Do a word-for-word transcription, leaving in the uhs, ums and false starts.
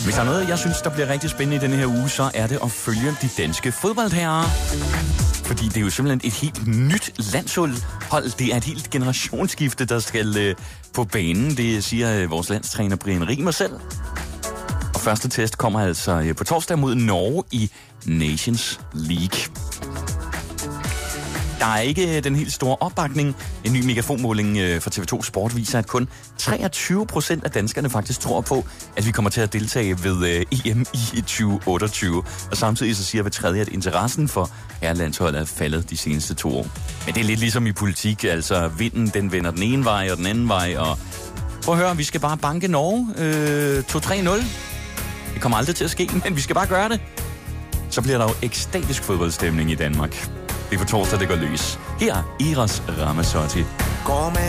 Hvis der er noget, jeg synes, der bliver rigtig spændende i denne her uge, så er det at følge de danske fodboldherrer. Fordi det er jo simpelthen et helt nyt landshold. Det er et helt generationsskifte, der skal øh, på banen. Det siger øh, vores landstræner Brian Riemer selv. Og første test kommer altså øh, på torsdag mod Norge i Nations League. Der er ikke den helt store opbakning. En ny megafonmåling fra T V to Sport viser, at kun treogtyve procent af danskerne faktisk tror på, at vi kommer til at deltage ved E M i tyve otteogtyve. Og samtidig så siger hver tredje, at interessen for herrelandsholdet er faldet de seneste to år. Men det er lidt ligesom i politik. Altså vinden, den vender den ene vej og den anden vej. Og prøv at høre, vi skal bare banke Norge øh, to tre nul. Det kommer aldrig til at ske, men vi skal bare gøre det. Så bliver der jo ekstatisk fodboldstemning i Danmark. Det er på torsdag, det går løs. Her er Eros Ramazzotti.